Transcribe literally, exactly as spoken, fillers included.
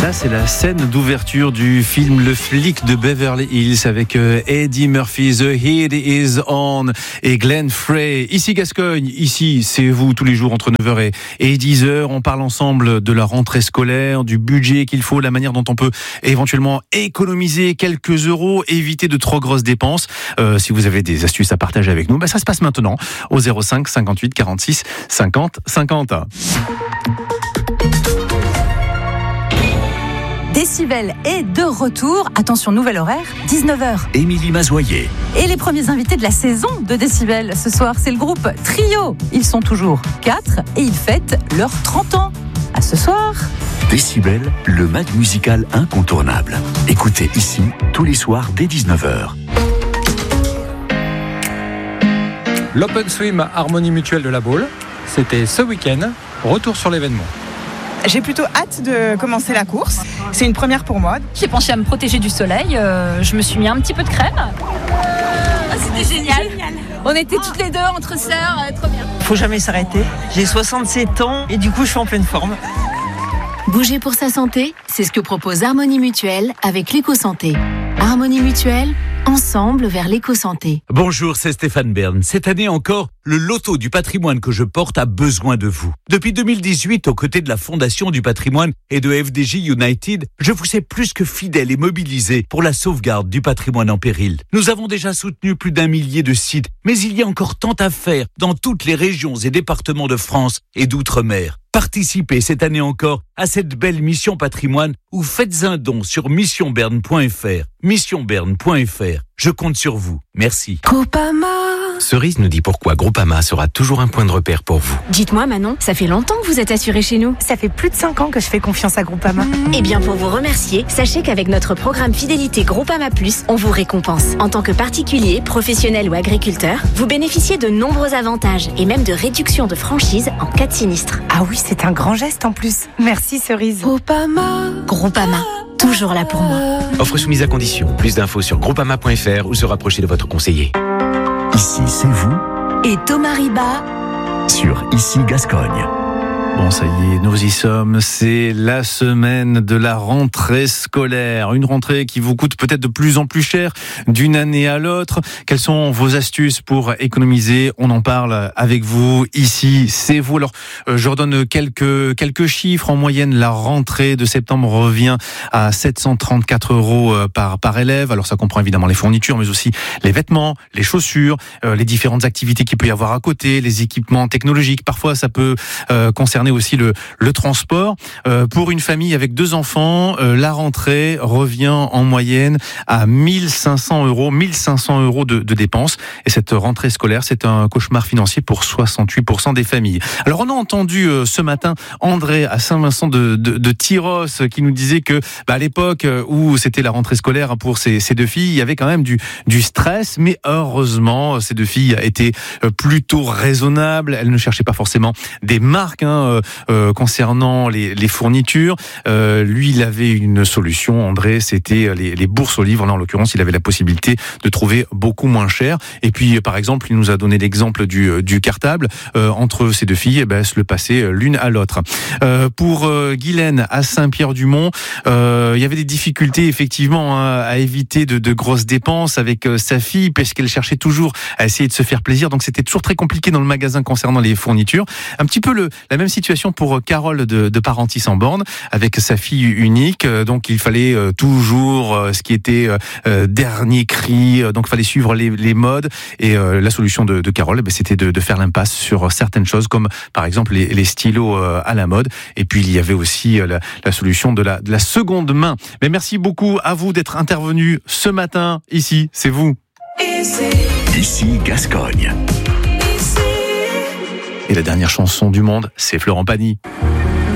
Ça, c'est la scène d'ouverture du film Le flic de Beverly Hills avec Eddie Murphy, The Heat Is On et Glenn Frey. Ici Gascogne, ici c'est vous tous les jours entre neuf heures et dix heures. On parle ensemble de la rentrée scolaire, du budget qu'il faut, la manière dont on peut éventuellement économiser quelques euros, éviter de trop grosses dépenses. Euh, si vous avez des astuces à partager avec nous, bah ça se passe maintenant au zéro cinq cinquante-huit quarante-six cinquante cinquante. Décibel est de retour. Attention, nouvel horaire, dix-neuf heures. Émilie Mazoyer. Et les premiers invités de la saison de Décibel ce soir, c'est le groupe Trio. Ils sont toujours quatre et ils fêtent leurs trente ans. À ce soir. Décibel, le mag musical incontournable. Écoutez ici tous les soirs dès dix-neuf heures. L'Open Swim Harmonie Mutuelle de la Baule, c'était ce week-end. Retour sur l'événement. J'ai plutôt hâte de commencer la course. C'est une première pour moi. J'ai pensé à me protéger du soleil. Euh, je me suis mis un petit peu de crème. Ah, c'était génial. génial. On était toutes les deux entre sœurs. Euh, trop bien. Faut jamais s'arrêter. J'ai soixante-sept ans et du coup, je suis en pleine forme. Bouger pour sa santé, c'est ce que propose Harmonie Mutuelle avec l'éco-santé. Harmonie Mutuelle, ensemble vers l'éco-santé. Bonjour, c'est Stéphane Bern. Cette année encore, le loto du patrimoine que je porte a besoin de vous. Depuis deux mille dix-huit, aux côtés de la Fondation du patrimoine et de F D J United, je vous sais plus que fidèle et mobilisé pour la sauvegarde du patrimoine en péril. Nous avons déjà soutenu plus d'un millier de sites, mais il y a encore tant à faire dans toutes les régions et départements de France et d'outre-mer. Participez cette année encore à cette belle mission patrimoine ou faites un don sur mission berne point f r. mission berne point f r. Je compte sur vous. Merci. Groupama. Cerise nous dit pourquoi Groupama sera toujours un point de repère pour vous. Dites-moi Manon, ça fait longtemps que vous êtes assuré chez nous. Ça fait plus de cinq ans que je fais confiance à Groupama. Mmh. Eh bien pour vous remercier, sachez qu'avec notre programme Fidélité Groupama Plus, on vous récompense. En tant que particulier, professionnel ou agriculteur, vous bénéficiez de nombreux avantages et même de réduction de franchise en cas de sinistre. Ah oui, c'est un grand geste en plus. Merci Cerise. Groupama. Groupama. Toujours là pour moi. Offre soumise à condition. Plus d'infos sur groupama point f r ou se rapprocher de votre conseiller. Ici, c'est vous. Et Thomas Riba. Sur Ici Gascogne. Bon, ça y est, nous y sommes. C'est la semaine de la rentrée scolaire. Une rentrée qui vous coûte peut-être de plus en plus cher d'une année à l'autre. Quelles sont vos astuces pour économiser? On en parle avec vous ici. C'est vous. Alors, euh, je redonne quelques, quelques chiffres. En moyenne, la rentrée de septembre revient à sept cent trente-quatre euros par, par élève. Alors, ça comprend évidemment les fournitures, mais aussi les vêtements, les chaussures, euh, les différentes activités qu'il peut y avoir à côté, les équipements technologiques. Parfois, ça peut euh, concerner aussi le, le transport. Euh, pour une famille avec deux enfants, euh, la rentrée revient en moyenne à mille cinq cents euros, mille cinq cents euros de, de dépenses. Et cette rentrée scolaire, c'est un cauchemar financier pour soixante-huit pour cent des familles. Alors, on a entendu euh, ce matin André à Saint-Vincent de, de, de Tyros qui nous disait que bah, à l'époque où c'était la rentrée scolaire pour ces, ces deux filles, il y avait quand même du, du stress, mais heureusement, ces deux filles étaient plutôt raisonnables. Elles ne cherchaient pas forcément des marques, hein, Euh, concernant les, les fournitures. Euh, lui, il avait une solution, André, c'était les, les bourses aux livres. Là, en l'occurrence, il avait la possibilité de trouver beaucoup moins cher. Et puis, par exemple, il nous a donné l'exemple du, du cartable. Euh, entre ces deux filles, eh ben, elles se le passaient l'une à l'autre. Euh, pour euh, Guylaine, à Saint-Pierre-du-Mont, euh, il y avait des difficultés, effectivement, hein, à éviter de, de grosses dépenses avec euh, sa fille, parce qu'elle cherchait toujours à essayer de se faire plaisir. Donc, c'était toujours très compliqué dans le magasin concernant les fournitures. Un petit peu le, la même situation pour Carole de, de Parentis en Borne avec sa fille unique. Donc il fallait euh, toujours euh, ce qui était euh, dernier cri. Donc il fallait suivre les, les modes. Et euh, la solution de, de Carole, eh bien, c'était de, de faire l'impasse sur certaines choses, comme par exemple les, les stylos euh, à la mode. Et puis il y avait aussi euh, la, la solution de la, de la seconde main. Mais merci beaucoup à vous d'être intervenus ce matin. Ici, c'est vous. Ici, Ici Gascogne. Et la dernière chanson du monde, c'est Florent Pagny.